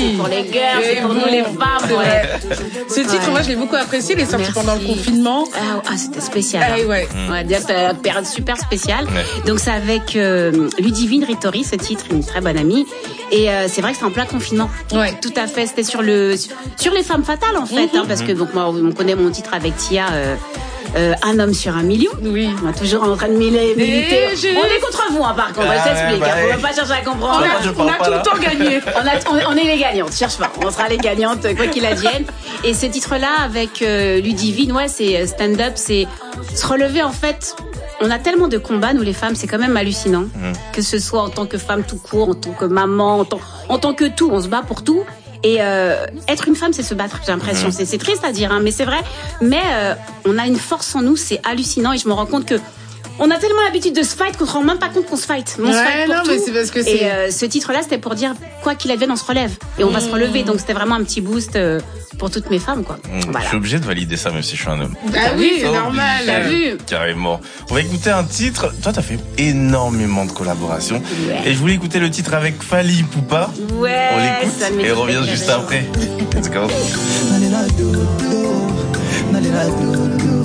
c'est pour les girls, c'est pour nous les femmes. Ouais. Ce titre, moi, je l'ai beaucoup apprécié. Il est sorti pendant le confinement. C'était spécial. Ouais. On va dire que c'était une période super spéciale. Ouais. Donc, c'est avec Ludivine Rittori, ce titre, une très bonne amie. Et c'est vrai que c'est en plein confinement. Ouais. Tout à fait. C'était sur les femmes fatales, en fait. Parce que, donc, moi, on connaît mon titre avec Tia. Un homme sur 1 million. Oui. On est toujours en train de militer. On est contre vous, par contre. Je t'explique. On va pas chercher à comprendre. On a tout le temps gagné. On est les gagnantes. Cherche pas. On sera les gagnantes, quoi qu'il advienne. Et ce titre-là, avec Ludivine, c'est stand-up, c'est se relever, en fait. On a tellement de combats, nous les femmes, c'est quand même hallucinant. Que ce soit en tant que femme tout court, en tant que maman, en tant que tout. On se bat pour tout. Et être une femme, c'est se battre, j'ai l'impression. C'est triste à dire, mais c'est vrai. Mais on a une force en nous, c'est hallucinant. Et je me rends compte que on a tellement l'habitude de se fight qu'on se rend même pas compte qu'on se fight. Mais on se fight pour tout. Mais c'est parce que et ce titre-là, c'était pour dire quoi qu'il advienne, on se relève et on va se relever. Donc c'était vraiment un petit boost pour toutes mes femmes, quoi. Voilà. Je suis obligé de valider ça, même si je suis un homme. Ah oui, c'est normal. T'as vu ? Carrément. On va écouter un titre. Toi, t'as fait énormément de collaborations. Ouais. Et je voulais écouter le titre avec Fally Ipupa. Ouais. On l'écoute et on revient juste après. Let's go.